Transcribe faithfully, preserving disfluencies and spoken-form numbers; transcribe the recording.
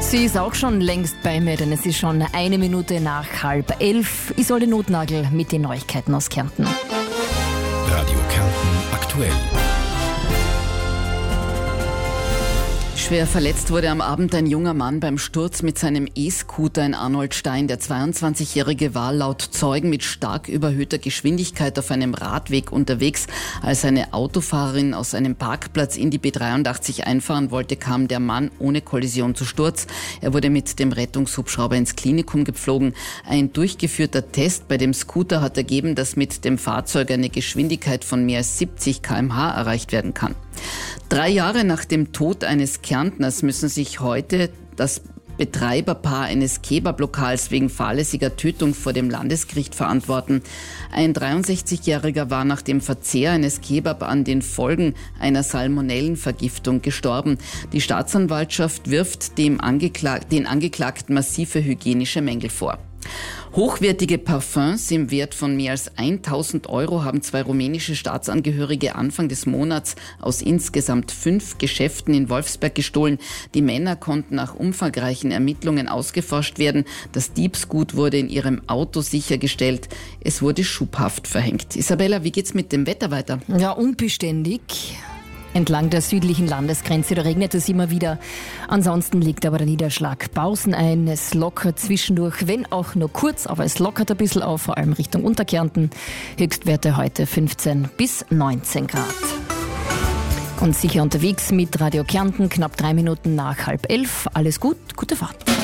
Sie ist auch schon längst bei mir, denn es ist schon eine Minute nach halb elf. Isolde Notnagel mit den Neuigkeiten aus Kärnten. Radio Kärnten aktuell. Schwer verletzt wurde am Abend ein junger Mann beim Sturz mit seinem E-Scooter in Arnoldstein. Der zweiundzwanzigjährige war laut Zeugen mit stark überhöhter Geschwindigkeit auf einem Radweg unterwegs. Als eine Autofahrerin aus einem Parkplatz in die B dreiundachtzig einfahren wollte, kam der Mann ohne Kollision zu Sturz. Er wurde mit dem Rettungshubschrauber ins Klinikum geflogen. Ein durchgeführter Test bei dem Scooter hat ergeben, dass mit dem Fahrzeug eine Geschwindigkeit von mehr als siebzig Kilometer pro Stunde erreicht werden kann. Drei Jahre nach dem Tod eines Kärntners müssen sich heute das Betreiberpaar eines Kebablokals wegen fahrlässiger Tötung vor dem Landesgericht verantworten. Ein dreiundsechzigjähriger war nach dem Verzehr eines Kebab an den Folgen einer Salmonellenvergiftung gestorben. Die Staatsanwaltschaft wirft dem Angeklag- den Angeklagten massive hygienische Mängel vor. Hochwertige Parfums im Wert von mehr als tausend Euro haben zwei rumänische Staatsangehörige Anfang des Monats aus insgesamt fünf Geschäften in Wolfsberg gestohlen. Die Männer konnten nach umfangreichen Ermittlungen ausgeforscht werden. Das Diebsgut wurde in ihrem Auto sichergestellt. Es wurde Schubhaft verhängt. Isabella, wie geht's mit dem Wetter weiter? Ja, unbeständig. Entlang der südlichen Landesgrenze, da regnet es immer wieder. Ansonsten legt aber der Niederschlag Pausen ein. Es lockert zwischendurch, wenn auch nur kurz, aber es lockert ein bisschen auf, vor allem Richtung Unterkärnten. Höchstwerte heute fünfzehn bis neunzehn Grad. Und sicher unterwegs mit Radio Kärnten, knapp drei Minuten nach halb elf. Alles gut, gute Fahrt.